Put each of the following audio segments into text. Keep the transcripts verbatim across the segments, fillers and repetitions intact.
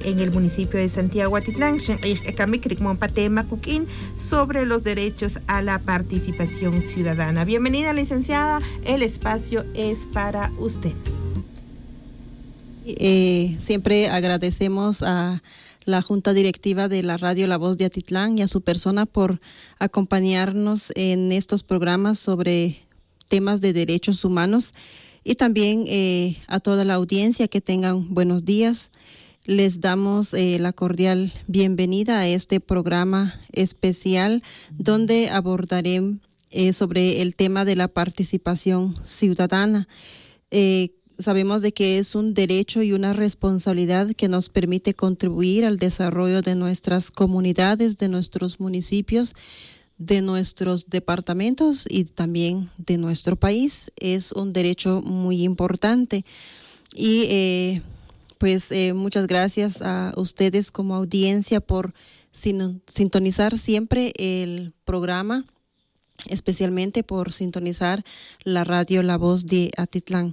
en el municipio de Santiago Atitlán, sobre los derechos a la participación ciudadana. Bienvenida, licenciada, el espacio es para usted. Eh, siempre agradecemos a la Junta Directiva de la Radio La Voz de Atitlán y a su persona por acompañarnos en estos programas sobre temas de derechos humanos, y también eh, a toda la audiencia que tengan buenos días. Les damos eh, la cordial bienvenida a este programa especial donde abordaré eh, sobre el tema de la participación ciudadana. Eh, Sabemos de que es un derecho y una responsabilidad que nos permite contribuir al desarrollo de nuestras comunidades, de nuestros municipios, de nuestros departamentos y también de nuestro país. Es un derecho muy importante. Y eh, pues eh, muchas gracias a ustedes como audiencia por sin, sintonizar siempre el programa, especialmente por sintonizar la radio La Voz de Atitlán.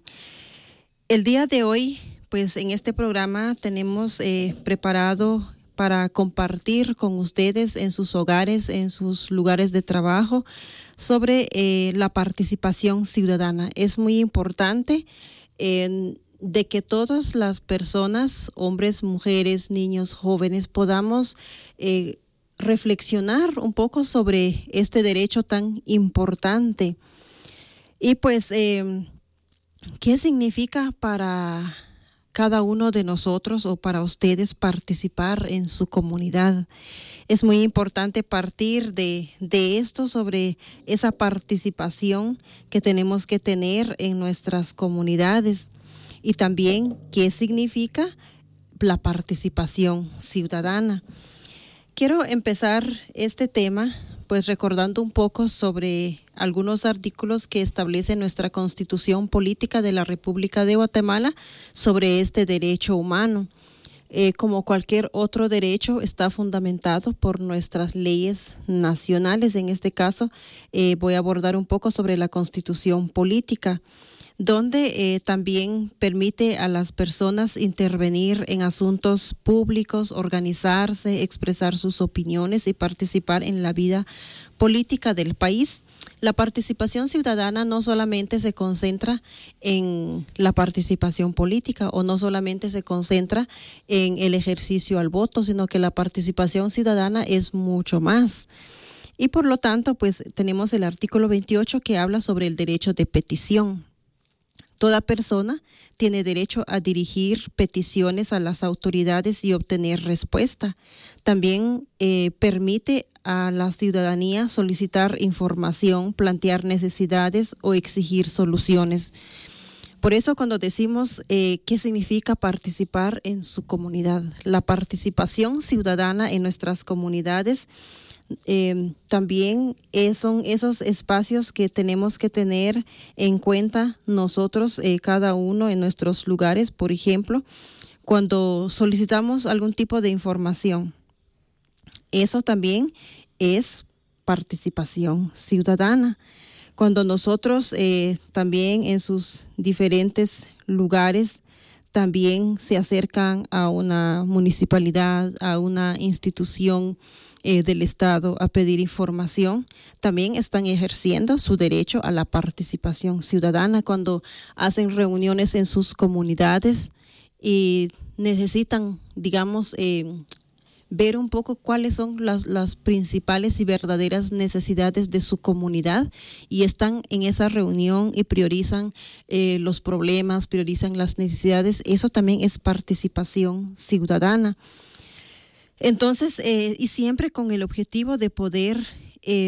El día de hoy, pues en este programa tenemos eh, preparado para compartir con ustedes en sus hogares, en sus lugares de trabajo, sobre eh, la participación ciudadana. Es muy importante eh, de que todas las personas, hombres, mujeres, niños, jóvenes, podamos eh, reflexionar un poco sobre este derecho tan importante. Y pues, eh, ¿qué significa para cada uno de nosotros o para ustedes participar en su comunidad? Es muy importante partir de, de esto, sobre esa participación que tenemos que tener en nuestras comunidades, y también qué significa la participación ciudadana. Quiero empezar este tema pues recordando un poco sobre algunos artículos que establece nuestra Constitución Política de la República de Guatemala sobre este derecho humano. Eh, como cualquier otro derecho, está fundamentado por nuestras leyes nacionales. En este caso, eh, voy a abordar un poco sobre la Constitución Política, donde eh, también permite a las personas intervenir en asuntos públicos, organizarse, expresar sus opiniones y participar en la vida política del país. La participación ciudadana no solamente se concentra en la participación política o no solamente se concentra en el ejercicio al voto, sino que la participación ciudadana es mucho más. Y por lo tanto, pues tenemos el artículo veintiocho que habla sobre el derecho de petición. Toda persona tiene derecho a dirigir peticiones a las autoridades y obtener respuesta. También eh, permite a la ciudadanía solicitar información, plantear necesidades o exigir soluciones. Por eso, cuando decimos eh, qué significa participar en su comunidad, la participación ciudadana en nuestras comunidades Eh, también es, son esos espacios que tenemos que tener en cuenta nosotros, eh, cada uno en nuestros lugares. Por ejemplo, cuando solicitamos algún tipo de información, eso también es participación ciudadana. Cuando nosotros eh, también en sus diferentes lugares también se acercan a una municipalidad, a una institución Eh, del Estado a pedir información, también están ejerciendo su derecho a la participación ciudadana. Cuando hacen reuniones en sus comunidades y necesitan, digamos, eh, ver un poco cuáles son las, las principales y verdaderas necesidades de su comunidad, y están en esa reunión y priorizan eh, los problemas, priorizan las necesidades, eso también es participación ciudadana. Entonces, eh, y siempre con el objetivo de poder eh,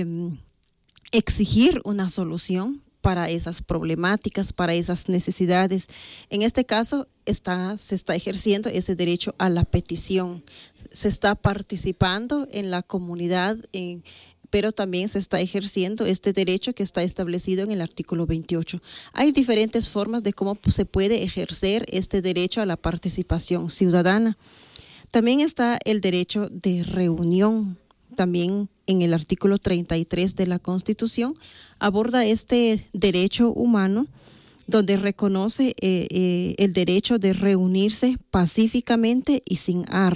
exigir una solución para esas problemáticas, para esas necesidades. En este caso, está, se está ejerciendo ese derecho a la petición. Se está participando en la comunidad, en, pero también se está ejerciendo este derecho que está establecido en el artículo veintiocho. Hay diferentes formas de cómo se puede ejercer este derecho a la participación ciudadana. También está el derecho de reunión. También en el artículo treinta y tres de la Constitución aborda este derecho humano, donde reconoce eh, eh, el derecho de reunirse pacíficamente y sin armas.